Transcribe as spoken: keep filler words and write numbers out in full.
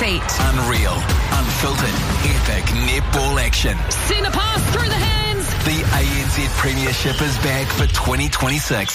feet. Unreal, unfiltered, epic netball action. Send a pass through the hands. The A N Z Premiership is back for twenty twenty-six.